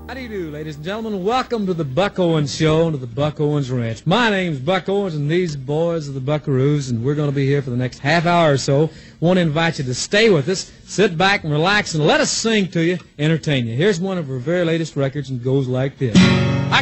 How do you do, ladies and gentlemen? Welcome to the Buck Owens Show and to the Buck Owens Ranch. My name's Buck Owens, and these boys are the Buckaroos, and we're going to be here for the next half hour or so. Want to invite you to stay with us, sit back and relax, and let us sing to you, entertain you. Here's one of our very latest records, and it goes like this.